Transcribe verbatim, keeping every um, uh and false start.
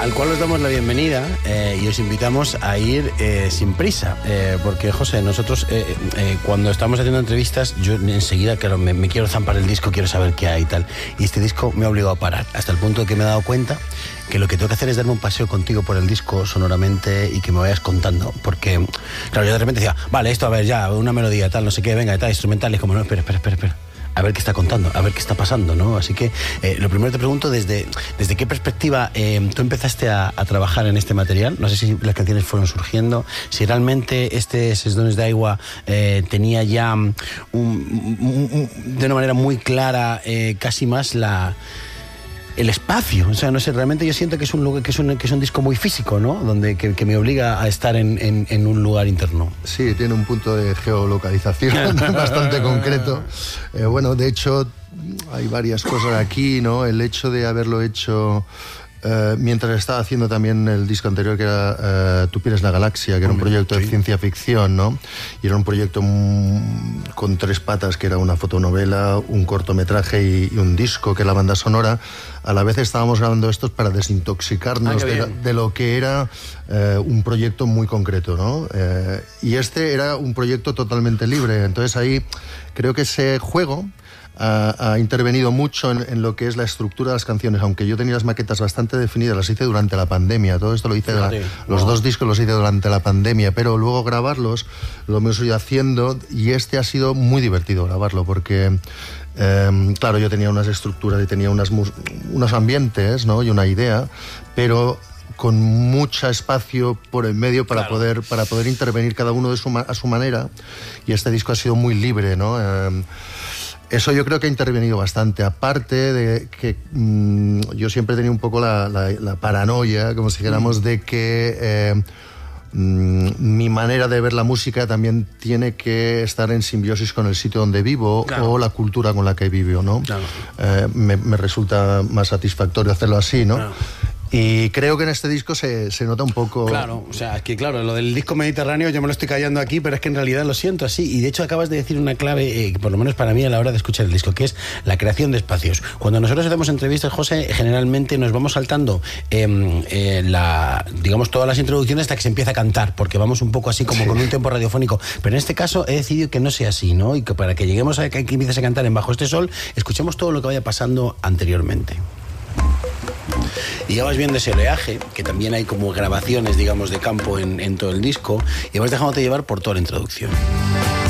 al cual os damos la bienvenida eh, y os invitamos a ir eh, sin prisa, eh, porque, José, nosotros eh, eh, cuando estamos haciendo entrevistas, yo enseguida, claro, me, me quiero zampar el disco, quiero saber qué hay y tal, y este disco me ha obligado a parar, hasta el punto de que me he dado cuenta que lo que tengo que hacer es darme un paseo contigo por el disco sonoramente y que me vayas contando, porque, claro, yo de repente decía, vale, esto, a ver, ya, una melodía, tal, no sé qué, venga, tal, instrumental, y como, no, espera, espera, espera, espera. A ver qué está contando, a ver qué está pasando, ¿no? Así que eh, lo primero te pregunto, ¿desde, desde qué perspectiva eh, tú empezaste a, a trabajar en este material? No sé si las canciones fueron surgiendo, si realmente este Ses Dones d'Aigua eh, tenía ya un, un, un, de una manera muy clara eh, casi más la... el espacio, o sea, no sé, realmente yo siento que es un lugar, que es un, que es un disco muy físico, ¿no? Donde que, que me obliga a estar en, en, en un lugar interno. Sí, tiene un punto de geolocalización bastante concreto. Eh, bueno, de hecho, hay varias cosas aquí, ¿no? El hecho de haberlo hecho eh, mientras estaba haciendo también el disco anterior, que era eh, Tú pierdes la galaxia, que era un proyecto de ciencia ficción, ¿no? Y era un proyecto mm, con tres patas, que era una fotonovela, un cortometraje y, y un disco, que es la banda sonora. A la vez estábamos grabando estos para desintoxicarnos ah, de, de lo que era eh, un proyecto muy concreto, ¿no? Eh, y este era un proyecto totalmente libre. Entonces ahí creo que ese juego ha, ha intervenido mucho en, en lo que es la estructura de las canciones, aunque yo tenía las maquetas bastante definidas, las hice durante la pandemia. Todo esto lo hice, la, los wow. dos discos los hice durante la pandemia, pero luego grabarlos lo hemos ido haciendo, y este ha sido muy divertido grabarlo, porque... Eh, claro, yo tenía unas estructuras y tenía unas, unos ambientes, ¿no? Y una idea, pero con mucho espacio por el medio para, claro. poder, para poder intervenir cada uno de su, a su manera, y este disco ha sido muy libre, ¿no? Eh, eso yo creo que ha intervenido bastante, aparte de que mmm, yo siempre tenía un poco la, la, la paranoia, como si dijéramos, mm. de que... Eh, mi manera de ver la música también tiene que estar en simbiosis con el sitio donde vivo, claro. o la cultura con la que vivo, ¿no? Claro. Eh, me, me resulta más satisfactorio hacerlo así, ¿no? Claro. Y creo que en este disco se, se nota un poco... Claro, o sea, es que claro, lo del disco mediterráneo yo me lo estoy callando aquí, pero es que en realidad lo siento así. Y de hecho acabas de decir una clave, eh, por lo menos para mí a la hora de escuchar el disco, que es la creación de espacios. Cuando nosotros hacemos entrevistas, José, generalmente nos vamos saltando eh, eh, la, digamos, todas las introducciones hasta que se empieza a cantar, porque vamos un poco así como sí. con un tempo radiofónico. Pero en este caso he decidido que no sea así, ¿no? Y que para que lleguemos a que empieces a cantar en Bajo este Sol, escuchemos todo lo que vaya pasando anteriormente. Y ya vas viendo ese oleaje, que también hay como grabaciones, digamos, de campo en, en todo el disco, y vas dejándote llevar por toda la introducción.